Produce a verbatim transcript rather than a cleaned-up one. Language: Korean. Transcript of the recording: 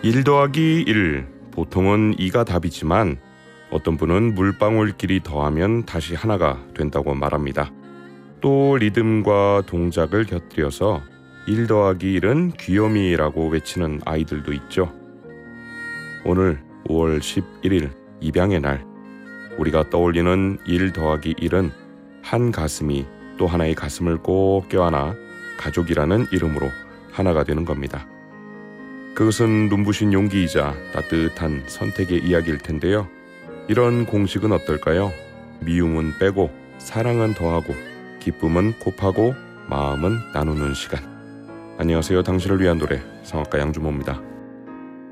일 더하기 일, 보통은 이가 답이지만 어떤 분은 물방울끼리 더하면 다시 하나가 된다고 말합니다. 또 리듬과 동작을 곁들여서 일 더하기 일은 귀요미라고 외치는 아이들도 있죠. 오늘 오월 십일일 입양의 날, 우리가 떠올리는 일 더하기 일은 한 가슴이 또 하나의 가슴을 꼭 껴안아 가족이라는 이름으로 하나가 되는 겁니다. 그것은 눈부신 용기이자 따뜻한 선택의 이야기일 텐데요. 이런 공식은 어떨까요? 미움은 빼고 사랑은 더하고 기쁨은 곱하고 마음은 나누는 시간. 안녕하세요. 당신을 위한 노래 성악가 양주모입니다.